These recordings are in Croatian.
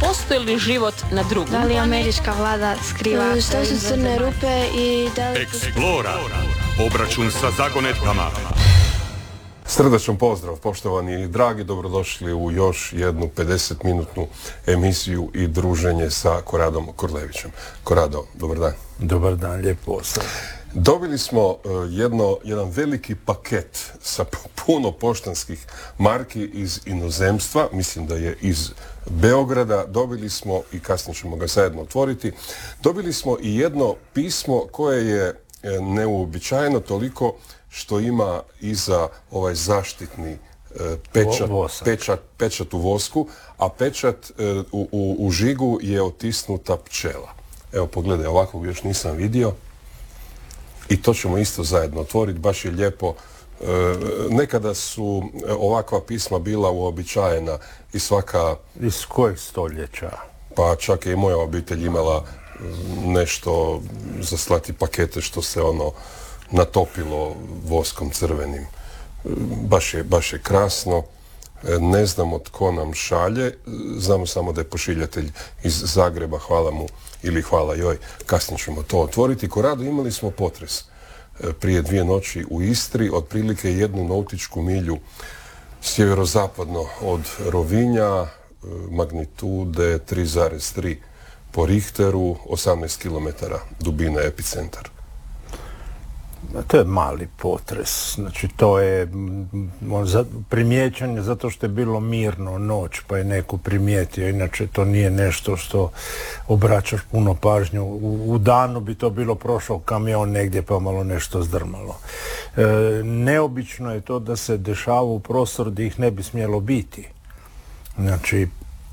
postoji li život na drugom? Da li američka vlada skriva? Što su crne rupe i da li... Eksplora. Obračun sa zagonetkama. Srdačan pozdrav, poštovani i dragi, dobrodošli u još jednu 50-minutnu emisiju i druženje sa Koradom Korlevićem. Korado, dobar dan. Dobar dan, lijep pozdrav. Dobili smo jedan veliki paket sa puno poštanskih marki iz inozemstva, mislim da je iz Beograda. Dobili smo, i kasnije ćemo ga zajedno otvoriti, dobili smo i jedno pismo koje je neuobičajeno toliko što ima iza ovaj zaštitni pečat u vosku, a pečat u žigu je otisnuta pčela. Evo pogledaj, ovako još nisam vidio. I to ćemo isto zajedno otvoriti, baš je lijepo. Nekada su ovakva pisma bila uobičajena i svaka... Iz kojeg stoljeća? Pa čak je i moja obitelj imala nešto za slati pakete što se natopilo voskom crvenim. Baš je krasno. Ne znamo tko nam šalje, znamo samo da je pošiljatelj iz Zagreba, hvala mu ili hvala joj, kasnije ćemo to otvoriti. Korado, imali smo potres prije 2 noći u Istri, otprilike 1 nautičku milju sjeverozapadno od Rovinja, magnitude 3,3 po Richteru, 18 km dubina epicentar. To je mali potres, znači to je primijećanje zato što je bilo mirno noć pa je neko primijetio, inače to nije nešto što obraćaš puno pažnju. U danu bi to bilo prošao kamion negdje pa malo nešto zdrmalo. Neobično je to da se dešava u prostoru gdje ih ne bi smjelo biti. Znači,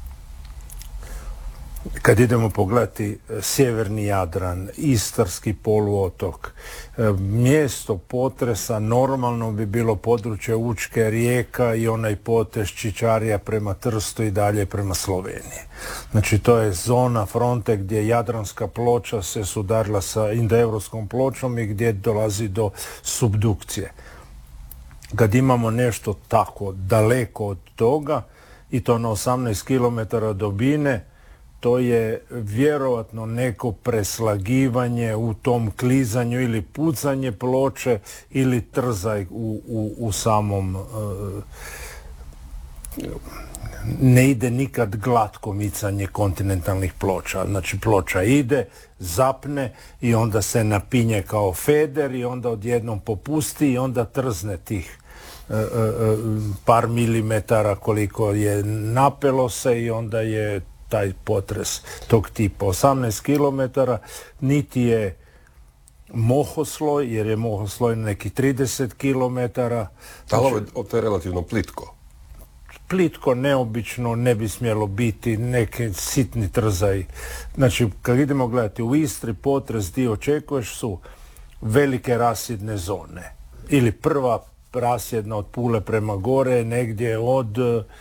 kad idemo pogledati sjeverni Jadran, Istarski poluotok, mjesto potresa normalno bi bilo područje Učke, Rijeka i onaj potez Čičarija prema Trstu i dalje prema Sloveniji. Znači to je zona fronte gdje Jadranska ploča se sudarila sa indoeuropskom pločom i gdje dolazi do subdukcije. Kad imamo nešto tako daleko od toga i to na 18 km dubine, to je vjerojatno neko preslagivanje u tom klizanju ili pucanje ploče ili trzaj u samom... Ne ide nikad glatko micanje kontinentalnih ploča. Znači ploča ide, zapne i onda se napinje kao feder i onda odjednom popusti i onda trzne tih par milimetara koliko je napelo se i onda je taj potres tog tipa. 18 km niti je mohosloj, jer je mohosloj neki 30 km. Ali to je relativno plitko. Plitko, neobično, ne bi smjelo biti, neki sitni trzaj. Znači, kad idemo gledati u Istri, potres ti očekuješ su velike rasjedne zone. Ili prva rasjedna od Pule prema gore, negdje od...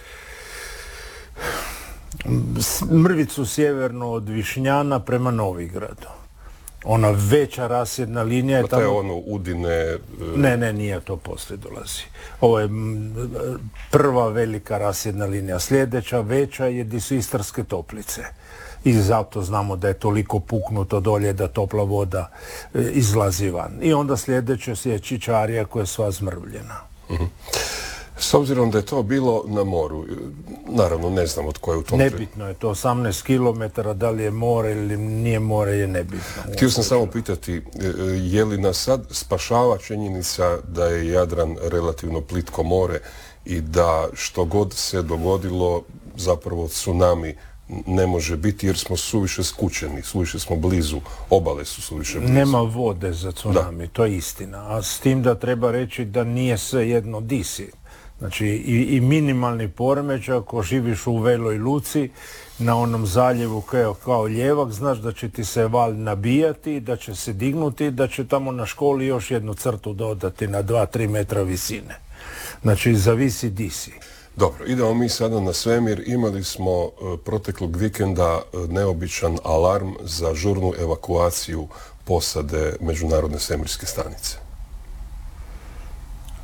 Mrvicu sjeverno od Višnjana prema Novigradu. Ona veća rasjedna linija je tamo... To je Udine... Ne, nije to poslije dolazi. Ovo je prva velika rasjedna linija. Sljedeća veća je gdje su Istarske toplice. I zato znamo da je toliko puknuto dolje da topla voda izlazi van. I onda sljedeće je Čičarija koja je sva zmrvljena. S obzirom da je to bilo na moru, naravno ne znamo tko je u tom... Nebitno je to, 18 km, da li je more ili nije more je nebitno. Htio sam samo pitati, je li nas sad spašava činjenica da je Jadran relativno plitko more i da što god se dogodilo, zapravo tsunami ne može biti jer smo suviše skučeni, suviše smo blizu, obale su suviše blizu. Nema vode za tsunami, to je istina. A s tim da treba reći da nije sve jedno di si. Znači i minimalni poremećaj, ako živiš u Veloj Luci, na onom zaljevu kao ljevak, znaš da će ti se val nabijati, da će se dignuti, da će tamo na školi još jednu crtu dodati na 2-3 metra visine. Znači, zavisi di si. Dobro, idemo mi sada na svemir. Imali smo proteklog vikenda neobičan alarm za žurnu evakuaciju posade Međunarodne svemirske stanice.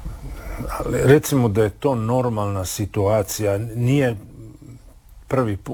Ali recimo da je to normalna situacija, nije prvi put.